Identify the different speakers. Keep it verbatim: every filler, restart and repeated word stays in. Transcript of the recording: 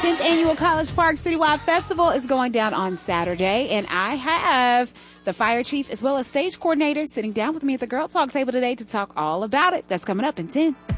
Speaker 1: tenth Annual College Park Citywide Festival is going down on Saturday, and I have the fire chief as well as stage coordinator sitting down with me at the Girl Talk table today to talk all about it. That's coming up in ten.